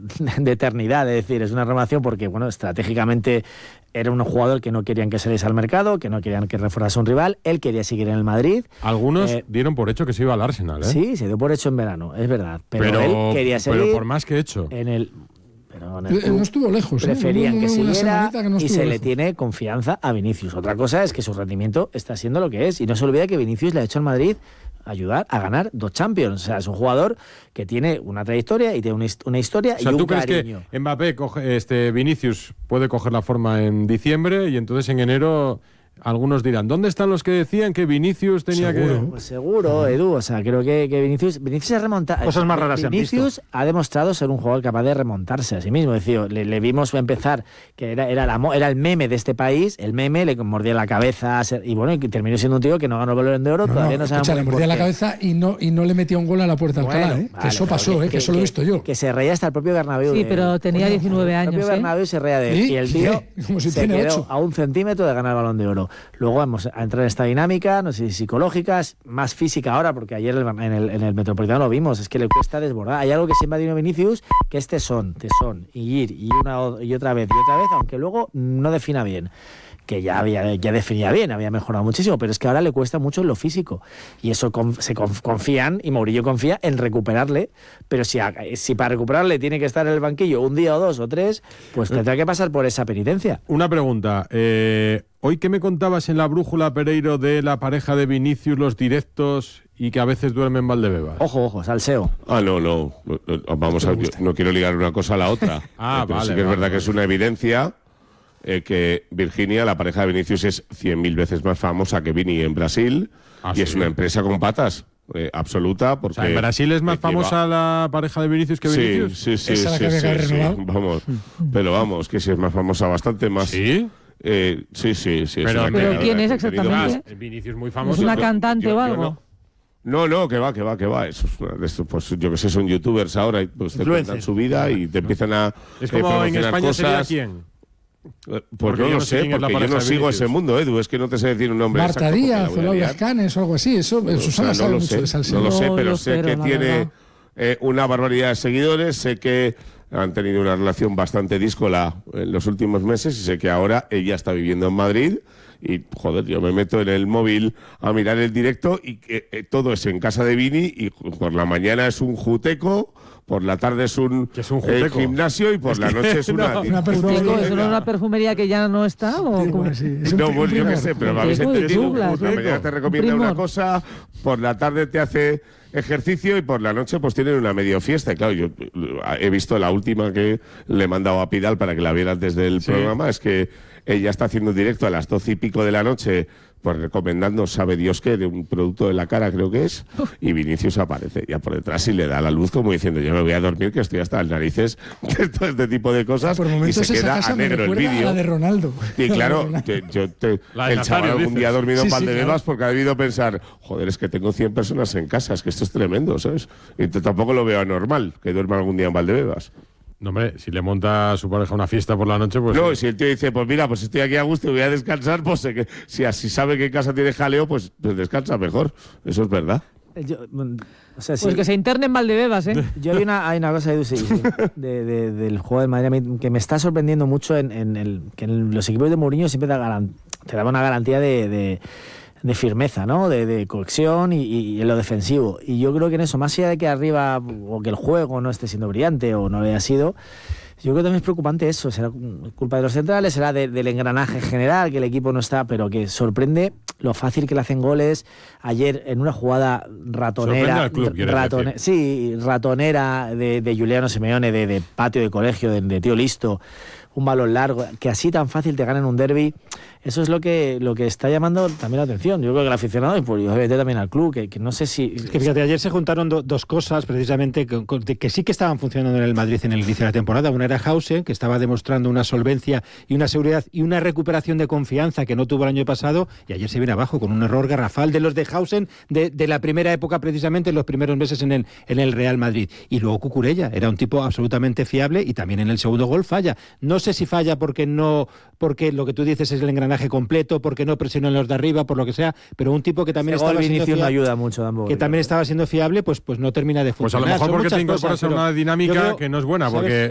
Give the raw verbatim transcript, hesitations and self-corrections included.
de, de eternidad, es decir, es una renovación porque, bueno, estratégicamente era un jugador que no querían que saliese al mercado, que no querían que reforzase un rival, él quería seguir en el Madrid. Algunos eh, dieron por hecho que se iba al Arsenal, ¿eh? Sí, se dio por hecho en verano, es verdad, pero, pero él quería seguir. Pero por más que hecho. En el... Pero en el club, no estuvo lejos. Preferían ¿eh? que siguiera que no y se lejos. le tiene confianza a Vinicius. Otra cosa es que su rendimiento está siendo lo que es. Y no se olvide que Vinicius le ha hecho al Madrid ayudar a ganar dos Champions. O sea, es un jugador que tiene una trayectoria y tiene una, una historia, o sea, y un ¿tú crees cariño. que Mbappé, coge, este, Vinicius puede coger la forma en diciembre y entonces en enero algunos dirán, ¿dónde están los que decían que Vinicius tenía Seguro. que...? Pues seguro, Edu. O sea, creo que, que Vinicius, Vinicius se remonta. Cosas más raras se han Vinicius visto. ha demostrado ser un jugador capaz de remontarse a sí mismo. Es decir, le, le vimos empezar, que era, era, la, era el meme de este país, el meme le mordía la cabeza, y bueno, y terminó siendo un tío que no ganó el Balón de Oro, No, todavía no, no sabemos escucha, le por mordía la qué. cabeza y no, y no le metía un gol a la puerta de Alcalá, Bueno, ¿eh? vale, que eso pero pasó, ¿eh? que, eso lo he visto yo. Que se reía hasta el propio Bernabéu. Sí, de- pero tenía Bueno, diecinueve El años. propio ¿eh? Bernabéu se reía de él. ¿Sí? Y el tío ¿Qué? Como si se tiene quedó ocho. a un centímetro de ganar el Balón de Oro. Luego vamos a entrar en esta dinámica, no sé si psicológica, más física ahora, porque ayer en el, en el Metropolitano lo vimos, es que le cuesta desbordar. Hay algo que siempre ha tenido Vinicius, que es tesón, tesón, y ir, y una y otra vez, y otra vez, aunque luego no defina bien. Que ya, había, ya definía bien, había mejorado muchísimo, pero es que ahora le cuesta mucho en lo físico. Y eso con, se conf, confían, y Mourinho confía en recuperarle, pero si, si para recuperarle tiene que estar en el banquillo un día o dos o tres, pues tendrá que pasar por esa penitencia. Una pregunta. Eh, hoy que me contabas en la brújula, Pereiro, de la pareja de Vinicius, los directos y que a veces duerme en Valdebebas. Ojo, ojo, salseo. Ah, no, no. no, no, Vamos a, yo no quiero ligar una cosa a la otra. Ah, eh, pero vale, sí que es vale, verdad vale. que es una evidencia eh, que Virginia, la pareja de Vinicius, es cien mil veces más famosa que Vini en Brasil. Ah, y sí. es una empresa con patas. Eh, absoluta. Porque O sea, ¿en Brasil es más eh, lleva- famosa la pareja de Vinicius que Sí, Vinicius? sí, sí, Esa la sí, que había sí, que haber sí, renovado. vamos, pero vamos, que sí es más famosa, bastante más. ¿Sí? Eh, sí, sí, sí. Pero- una pero creadora ¿quién de es contenido. exactamente? Ah, Vinicius muy ¿Es famoso. una yo- cantante yo- o yo algo? no. No, no, que va, que va, que va. Eso es una de estos, pues yo que sé, son youtubers ahora y pues te Influencers. cuentan su vida y te empiezan a Es eh, como en promocionar España sería cosas. quién. Eh, Pues Porque no yo lo no sé sé, quién es la porque yo pareja no de sigo Vinicius. ese mundo, Edu, es que no te sé decir un nombre Marta exacto, porque la Díaz, voy a Olaus liar. Canes o algo así. Eso, O sea, Susana sabe no lo mucho sé, de salseo. no lo sé, No pero lo sé sé, que la tiene verdad. eh, una barbaridad de seguidores, sé que han tenido una relación bastante díscola en los últimos meses y sé que ahora ella está viviendo en Madrid y, joder, yo me meto en el móvil a mirar el directo y que eh, todo es en casa de Vini y por la mañana es un juteco, por la tarde es un, ¿Qué es un eh, juteco? gimnasio y por la noche es una... No, una ¿Tico, perfumería. ¿Eso no es una perfumería que ya no está? ¿O Sí, cómo? bueno, sí, es un No, pri- bueno, un yo qué primor. sé, pero me Un habéis juteco, entendido. Douglas, Por la mañana te recomienda un una primor. cosa, por la tarde te hace ejercicio y por la noche pues tienen una medio fiesta. Y claro, yo he visto la última que le he mandado a Pidal para que la viera antes del Sí. programa, es que ella está haciendo un directo a las doce y pico de la noche, pues recomendando, sabe Dios qué, de un producto de la cara, creo que es, y Vinicius aparece ya por detrás y le da la luz como diciendo, yo me voy a dormir, que estoy hasta las narices de todo este tipo de cosas, Por y momentos se esa queda casa a me negro el recuerda a vídeo. la de Ronaldo. Y La de claro, Ronaldo. que yo te- La de el Nazario, chaval algún dices. día ha dormido Sí, en sí, Valdebebas claro. porque ha debido pensar, joder, es que tengo cien personas en casa, es que esto es tremendo, ¿sabes? Y t- tampoco lo veo anormal que duerma algún día en Valdebebas. No, hombre, si le monta a su pareja una fiesta por la noche, pues... No, eh, y si el tío dice, pues mira, pues estoy aquí a gusto y voy a descansar, pues sé que si así sabe que en casa tiene jaleo, pues, pues descansa mejor. Eso es verdad. Yo, mm, o sea, Pues sí, que se interne en Valdebebas, ¿eh? yo hay una, hay una cosa, Edu, sí, sí, de, de- del juego del Madrid a mí que me está sorprendiendo mucho en, en el que en los equipos de Mourinho siempre da garan- te daba una garantía de, de, de firmeza, ¿no? De, de cohesión y, y en lo defensivo. Y yo creo que en eso, más allá de que arriba o que el juego no esté siendo brillante o no lo haya sido, yo creo que también es preocupante eso. Será culpa de los centrales, será de- del engranaje general, que el equipo no está, pero que sorprende lo fácil que le hacen goles. Ayer, en una jugada Sorprende ratonera, al club, quieres ratone- decir. sí, ratonera de, de Giuliano Simeone, de, de patio de colegio, de, de tío listo, un balón largo, que así tan fácil te ganen un derbi. Eso es lo que, lo que está llamando también la atención. Yo creo que el aficionado y pues, obviamente también al club, que, que no sé si... Es que fíjate, ayer se juntaron do- dos cosas precisamente que, que- que sí que estaban funcionando en el Madrid en el inicio de la temporada. Una era Hausen, que estaba demostrando una solvencia y una seguridad y una recuperación de confianza que no tuvo el año pasado, y ayer se viene abajo con un error garrafal de los de Hausen de, de la primera época, precisamente en los primeros meses en el, en el Real Madrid. Y luego Cucurella, era un tipo absolutamente fiable y también en el segundo gol falla. No sé si falla porque no, porque lo que tú dices es el engranaje completo, porque no presionan los de arriba, por lo que sea, pero un tipo que también Ese gol estaba siendo Vinicius no fiable, ayuda mucho tampoco. que también estaba siendo fiable, pues, pues no termina de Pues a funcionar. lo mejor Son porque muchas te incorporas cosas, a una pero dinámica yo creo, que no es buena, ¿sabes? porque